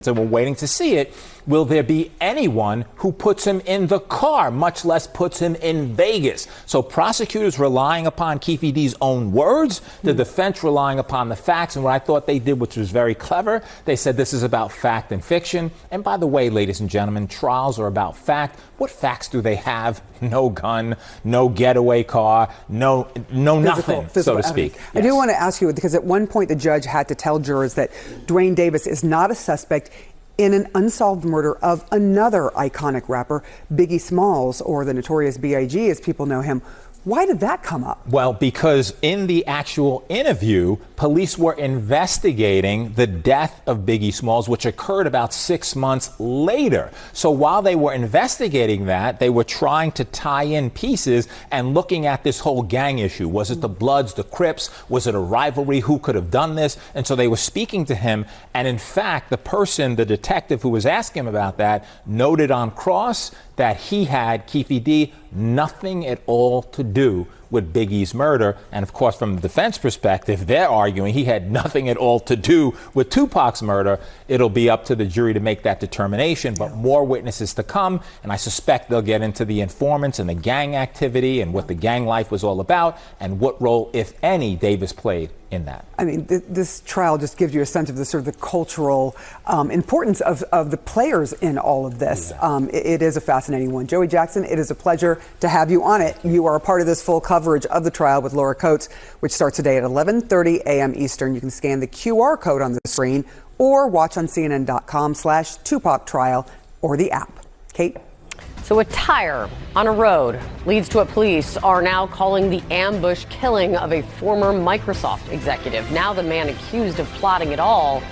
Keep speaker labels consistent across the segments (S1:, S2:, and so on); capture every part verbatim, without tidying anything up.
S1: So we're waiting to see it. Will there be anyone who puts him in the car, much less puts him in Vegas? So prosecutors relying upon Keefe D's own words, the defense relying upon the facts. And what I thought they did, which was very clever, they said this is about fact and fiction. And by the way, ladies and gentlemen, trials are about fact. What facts do they have? No gun, no getaway car, no no
S2: Physical,
S1: nothing,
S2: physical
S1: so to
S2: evidence.
S1: speak.
S2: I
S1: Yes.
S2: do want to ask you, because at one point the judge had to tell jurors that Duane Davis is not a suspect in an unsolved murder of another iconic rapper, Biggie Smalls, or the notorious B I G as people know him. Why did that come up?
S1: Well, because in the actual interview, police were investigating the death of Biggie Smalls, which occurred about six months later. So while they were investigating that, they were trying to tie in pieces and looking at this whole gang issue. Was it the Bloods, the Crips? Was it a rivalry? Who could have done this? And so they were speaking to him. And in fact, the person, the detective who was asking him about that, noted on cross that he had, Keefe D, nothing at all to do with Biggie's murder. And of course, from the defense perspective, they're arguing he had nothing at all to do with Tupac's murder. It'll be up to the jury to make that determination, but more witnesses to come. And I suspect they'll get into the informants and the gang activity and what the gang life was all about and what role, if any, Davis played in that.
S2: I mean, th- this trial just gives you a sense of the sort of the cultural um, importance of, of the players in all of this.
S1: Yeah.
S2: Um, it, it is a fascinating one. Joey Jackson, it is a pleasure to have you on it. You are a part of this full coverage of the trial with Laura Coates, which starts today at eleven thirty a.m. Eastern. You can scan the Q R code on the screen or watch on C N N dot com slash Tupac trial or the app. Kate?
S3: So a tire on a road leads to what police are now calling the ambush killing of a former Microsoft executive. Now the man accused of plotting it all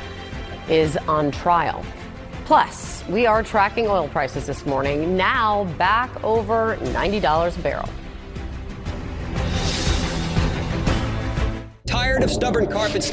S3: is on trial. Plus, we are tracking oil prices this morning, now back over ninety dollars a barrel.
S4: Tired of stubborn carpets